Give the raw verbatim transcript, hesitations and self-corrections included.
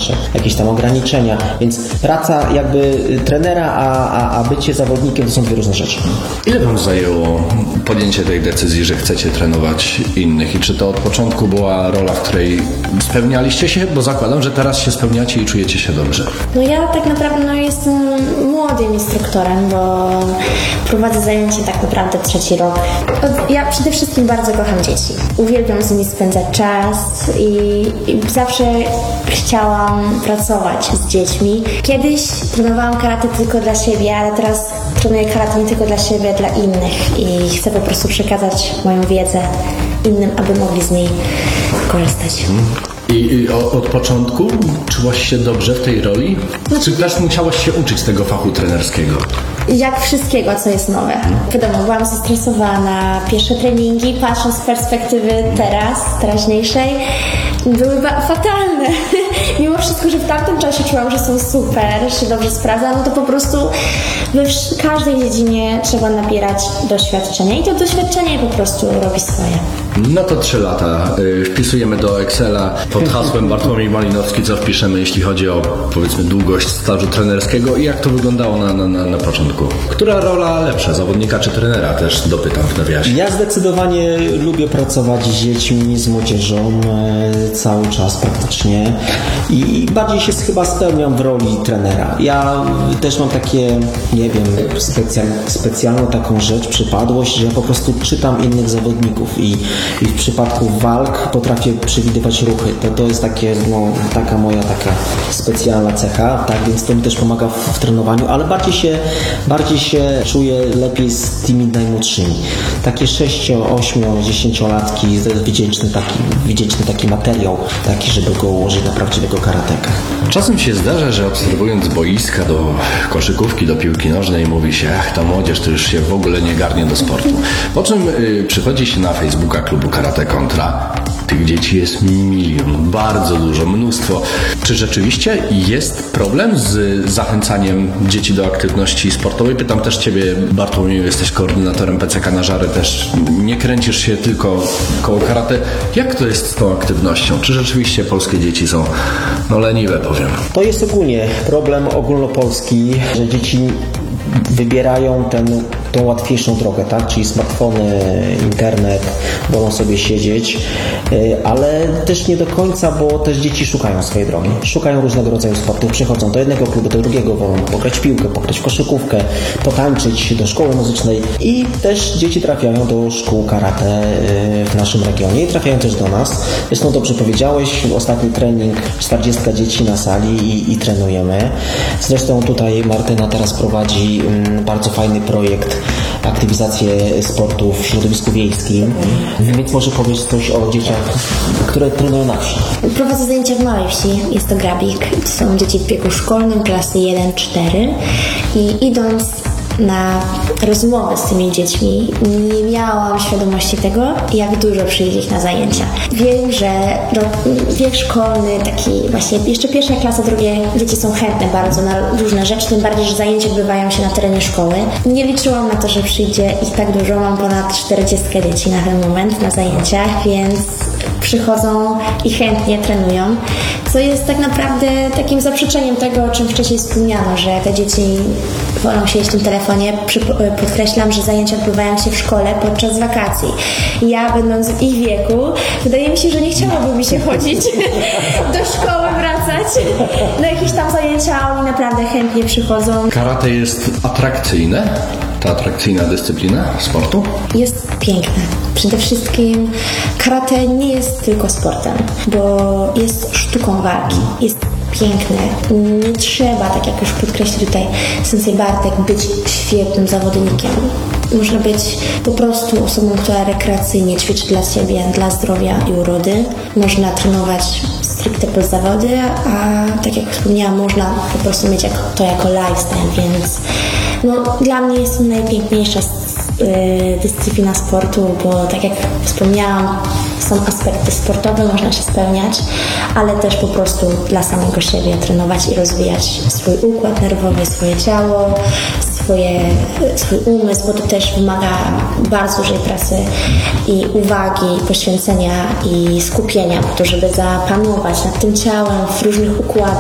nasze jakieś tam ograniczenia, więc praca jakby trenera, a, a, a bycie zawodnikiem to są dwie różne rzeczy. Ile wam zajęło podjęcie tej decyzji, że chcecie trenować innych i czy to od początku była rola, w której spełnialiście się, bo zakładam, że teraz się spełniacie i czujecie się dobrze? No ja tak naprawdę no, jestem młodym instruktorem, bo prowadzę zajęcia tak naprawdę trzeci rok. Ja przede wszystkim bardzo kocham dzieci. Uwielbiam z nimi spędzać czas i, i zawsze chciałam pracować z dziećmi. Kiedyś trenowałam karate tylko dla siebie, ale teraz trenuję karate nie tylko dla siebie, dla innych i chcę po prostu przekazać moją wiedzę innym, aby mogli z niej korzystać. I, i o, od początku czułaś się dobrze w tej roli? Czy też musiałaś się uczyć tego fachu trenerskiego? Jak wszystkiego, co jest nowe. Wiadomo, byłam zestresowana. Pierwsze treningi, patrząc z perspektywy teraz, teraźniejszej, były ba- fatalne. Mimo wszystko, że w tamtym czasie czułam, że są super, że się dobrze sprawdza, no to po prostu we w każdej dziedzinie trzeba nabierać doświadczenia i to doświadczenie po prostu robi swoje. No to trzy lata. Wpisujemy do Excela pod hasłem Bartłomiej Malinowski, co wpiszemy, jeśli chodzi o, powiedzmy, długość stażu trenerskiego i jak to wyglądało na, na, na, na początku. Która rola lepsza, zawodnika czy trenera? Też dopytam w nawiasie. Ja zdecydowanie lubię pracować z dziećmi, z młodzieżą e, cały czas praktycznie i bardziej się chyba spełniam w roli trenera. Ja też mam takie, nie wiem, specjal, specjalną taką rzecz, przypadłość, że ja po prostu czytam innych zawodników i, i w przypadku walk potrafię przewidywać ruchy. To, to jest takie, no, taka moja taka specjalna cecha, tak, więc to mi też pomaga w, w trenowaniu, ale bardziej się bardziej się czuję lepiej z tymi najmłodszymi. Takie sześcio, ośmiu, dziesięciolatki, wdzięczny taki, wdzięczny taki materiał, taki, żeby go ułożyć na prawdziwego karateka. Czasem się zdarza, że obserwując boiska do koszykówki, do piłki nożnej mówi się, ach, ta młodzież to już się w ogóle nie garnie do sportu. Po czym y, przychodzi się na Facebooka klubu Karate Kontra. Tych dzieci jest milion, bardzo dużo, mnóstwo. Czy rzeczywiście jest problem z zachęcaniem dzieci do aktywności sportowej? Pytam też Ciebie, Bartłomieju, jesteś koordynatorem P C K na Żary, też nie kręcisz się tylko koło karate. Jak to jest z tą aktywnością? Czy rzeczywiście polskie dzieci są no leniwe, powiem? To jest ogólnie problem ogólnopolski, że dzieci wybierają ten, tą łatwiejszą drogę, tak? Czyli smartfony, internet, wolą sobie siedzieć, ale też nie do końca, bo też dzieci szukają swojej drogi. Szukają różnego rodzaju sportów, przychodzą do jednego klubu, do drugiego, wolą pograć w piłkę, pograć w koszykówkę, potańczyć, do szkoły muzycznej i też dzieci trafiają do szkół karate w naszym regionie i trafiają też do nas. Zresztą dobrze powiedziałeś, ostatni trening, czterdzieści dzieci na sali i, i trenujemy. Zresztą tutaj Martyna teraz prowadzi bardzo fajny projekt aktywizację sportu w środowisku wiejskim, więc może powiesz coś o dzieciach, które trenują na wsi. Prowadzę zajęcia w małej wsi, jest to Grabik. To są dzieci w wieku szkolnym, klasy jeden cztery i idąc na rozmowę z tymi dziećmi nie miałam świadomości tego, jak dużo przyjdzie ich na zajęcia. Wiem, że wiek szkolny, taki właśnie jeszcze pierwsza klasa, drugie dzieci są chętne bardzo na różne rzeczy, tym bardziej, że zajęcia odbywają się na terenie szkoły. Nie liczyłam na to, że przyjdzie ich tak dużo, mam ponad czterdzieści dzieci na ten moment na zajęciach, więc przychodzą i chętnie trenują, co jest tak naprawdę takim zaprzeczeniem tego, o czym wcześniej wspomniano, że te dzieci wolą siedzieć w tym telefonie. Podkreślam, że zajęcia odbywają się w szkole podczas wakacji. Ja, będąc w ich wieku, wydaje mi się, że nie chciałoby mi się chodzić do szkoły, wracać na jakieś tam zajęcia, a oni naprawdę chętnie przychodzą. Karate jest atrakcyjne? Ta atrakcyjna dyscyplina sportu? Jest piękne. Przede wszystkim karate nie jest tylko sportem, bo jest sztuką walki. Jest piękne. Nie trzeba, tak jak już podkreślił tutaj sensei Bartek, być świetnym zawodnikiem. Można być po prostu osobą, która rekreacyjnie ćwiczy dla siebie, dla zdrowia i urody. Można trenować stricte pod zawody, a tak jak wspomniałam, można po prostu mieć to jako lifestyle, więc no, dla mnie jest to najpiękniejsza dyscyplina sportu, bo tak jak wspomniałam, są aspekty sportowe, można się spełniać, ale też po prostu dla samego siebie trenować i rozwijać swój układ nerwowy, swoje ciało, swoje, swój umysł, bo to też wymaga bardzo dużej pracy i uwagi, poświęcenia i skupienia po to, żeby zapanować nad tym ciałem w różnych układach.